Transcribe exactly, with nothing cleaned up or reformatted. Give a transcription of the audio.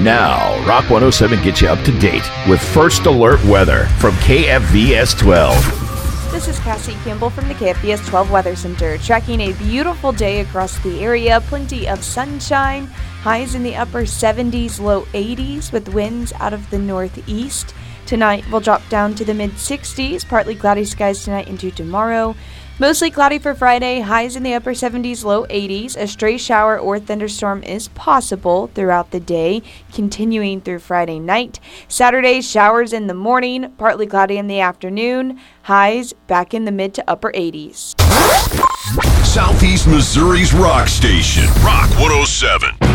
Now, Rock one oh seven gets you up to date with First Alert Weather from K F V S twelve. This is Cassie Campbell from the K F V S twelve Weather Center, tracking a beautiful day across the area. Plenty of sunshine, highs in the upper seventies, low eighties, with winds out of the northeast. Tonight will drop down to the mid sixties, partly cloudy skies tonight into tomorrow. Mostly cloudy for Friday, highs in the upper seventies, low eighties. A stray shower or thunderstorm is possible throughout the day, continuing through Friday night. Saturday, showers in the morning, partly cloudy in the afternoon. Highs back in the mid to upper eighties. Southeast Missouri's rock station, Rock one oh seven.